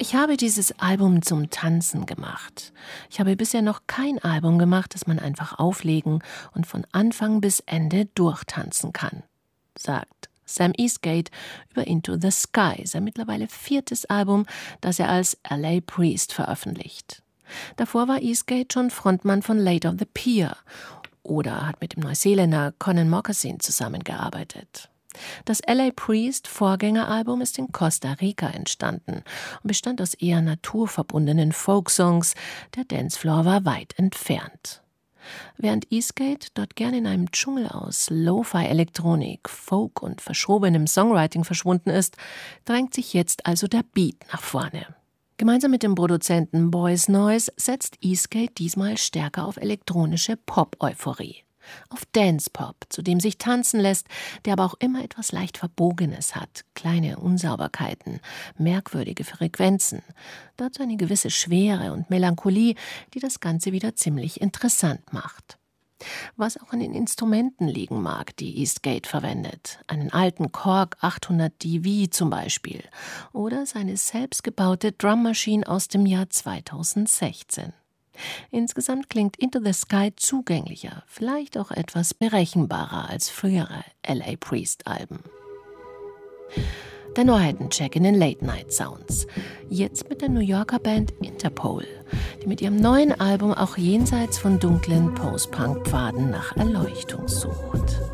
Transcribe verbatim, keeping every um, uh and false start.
Ich habe dieses Album zum Tanzen gemacht. Ich habe bisher noch kein Album gemacht, das man einfach auflegen und von Anfang bis Ende durchtanzen kann, sagt Sam Eastgate über Into the Sky, sein mittlerweile viertes Album, das er als L A Priest veröffentlicht. Davor war Eastgate schon Frontmann von Late on the Pier oder hat mit dem Neuseeländer Conan Moccasin zusammengearbeitet. Das L A Priest Vorgängeralbum ist in Costa Rica entstanden und bestand aus eher naturverbundenen Folksongs. Der Dancefloor war weit entfernt. Während Eastgate dort gern in einem Dschungel aus Lo-Fi-Elektronik, Folk und verschobenem Songwriting verschwunden ist, drängt sich jetzt also der Beat nach vorne. Gemeinsam mit dem Produzenten Boys Noise setzt Eastgate diesmal stärker auf elektronische Pop-Euphorie. Auf Dance-Pop, zu dem sich tanzen lässt, der aber auch immer etwas leicht Verbogenes hat, kleine Unsauberkeiten, merkwürdige Frequenzen, dazu eine gewisse Schwere und Melancholie, die das Ganze wieder ziemlich interessant macht. Was auch an den Instrumenten liegen mag, die Eastgate verwendet, einen alten Korg achthundert D V zum Beispiel oder seine selbstgebaute Drummaschine aus dem Jahr zweitausendsechzehn. Insgesamt klingt Into the Sky zugänglicher, vielleicht auch etwas berechenbarer als frühere L A Priest-Alben. Der Neuheitencheck in den Late-Night-Sounds. Jetzt mit der New Yorker Band Interpol, die mit ihrem neuen Album auch jenseits von dunklen Post-Punk-Pfaden nach Erleuchtung sucht.